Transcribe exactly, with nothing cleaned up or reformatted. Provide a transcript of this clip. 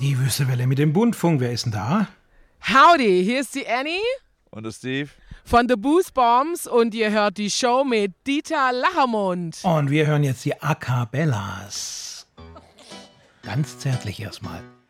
Die Wüstewelle mit dem Buntfunk, wer ist denn da? Howdy, hier ist die Annie. Und der Steve. Von The Boost Bombs und ihr hört die Show mit Dieter Lachermund. Und wir hören jetzt die A Cappellas. Ganz zärtlich erstmal.